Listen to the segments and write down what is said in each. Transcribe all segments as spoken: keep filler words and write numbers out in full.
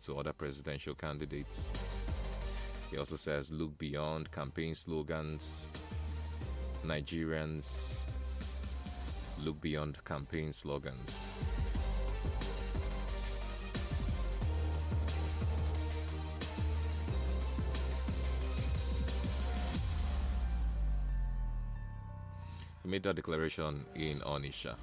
to other presidential candidates. He also says, look beyond campaign slogans. Nigerians, look beyond campaign slogans. He made that declaration in Onitsha.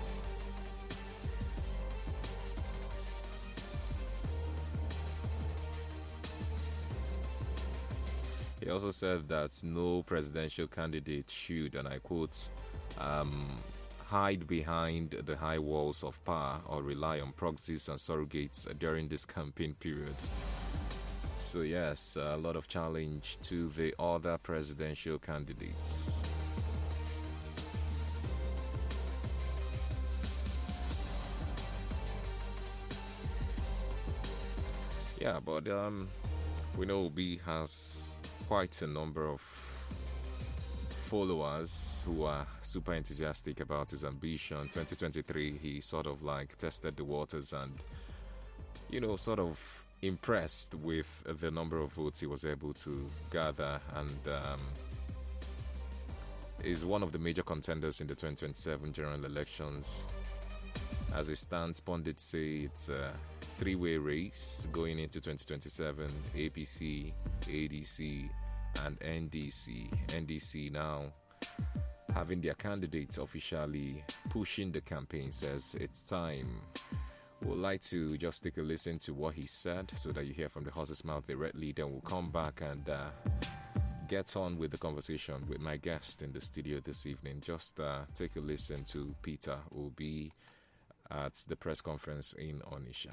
He also said that no presidential candidate should, and I quote, um, hide behind the high walls of power or rely on proxies and surrogates during this campaign period. So yes, a lot of challenge to the other presidential candidates. Yeah, but um, we know Obi has quite a number of followers who are super enthusiastic about his ambition. twenty twenty-three, he sort of like tested the waters and, you know, sort of impressed with the number of votes he was able to gather, and um, is one of the major contenders in the twenty twenty-seven general elections. As it stands, pundits say it's a three-way race going into twenty twenty-seven. A P C, A D C and N D C. N D C now having their candidates officially pushing the campaign, says it's time. We'd like to just take a listen to what he said so that you hear from the horse's mouth directly. Then we'll come back and uh, get on with the conversation with my guest in the studio this evening. Just uh, take a listen to Peter Obi at the press conference in Onitsha.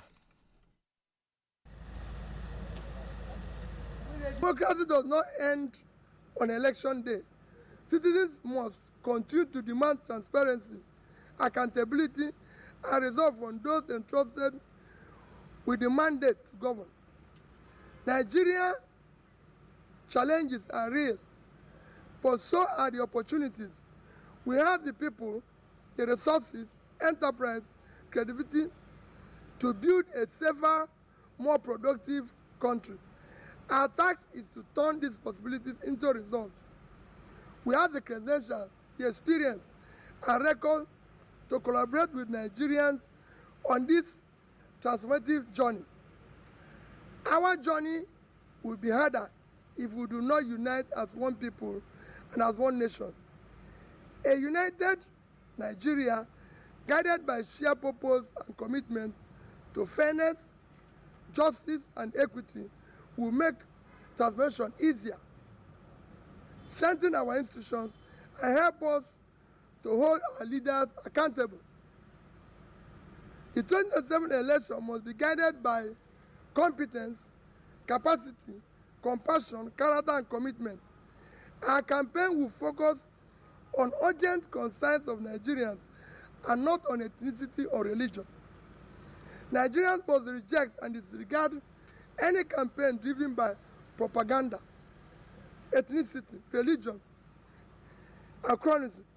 Democracy does not end on election day. Citizens must continue to demand transparency, accountability, and resolve on those entrusted with the mandate to govern. Nigeria challenges are real, but so are the opportunities. We have the people, the resources, enterprise, credibility to build a safer, more productive country. Our task is to turn these possibilities into results. We have the credentials, the experience, and record to collaborate with Nigerians on this transformative journey. Our journey will be harder if we do not unite as one people and as one nation. A united Nigeria, guided by shared purpose and commitment to fairness, justice, and equity, will make transformation easier, strengthen our institutions, and help us to hold our leaders accountable. The twenty twenty-seven election must be guided by competence, capacity, compassion, character, and commitment. Our campaign will focus on urgent concerns of Nigerians and not on ethnicity or religion. Nigerians must reject and disregard any campaign driven by propaganda, ethnicity, religion, anachronism.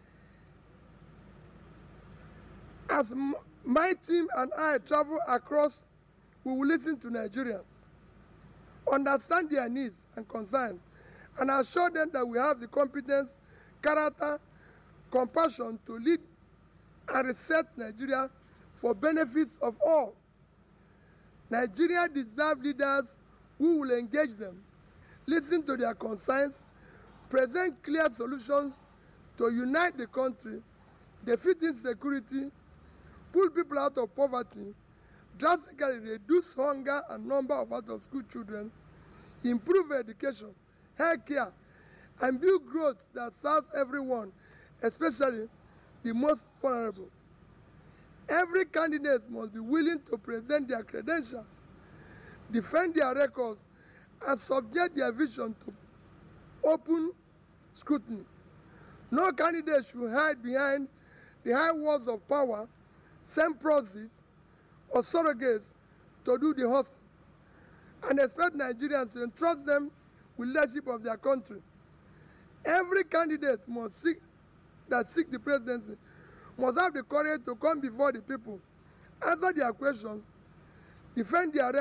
As m- my team and I travel across, we will listen to Nigerians, understand their needs and concerns, and assure them that we have the competence, character, compassion to lead and reset Nigeria for benefits of all. Nigeria deserves leaders who will engage them, listen to their concerns, present clear solutions to unite the country, defeat insecurity, pull people out of poverty, drastically reduce hunger and number of out-of-school children, improve education, health care, and build growth that serves everyone, especially the most vulnerable. Every candidate must be willing to present their credentials, defend their records, and subject their vision to open scrutiny. No candidate should hide behind the high walls of power, send proxies or surrogates to do the hostings, and expect Nigerians to entrust them with leadership of their country. Every candidate must seek that seek the presidency must have the courage to come before the people, answer their questions, defend their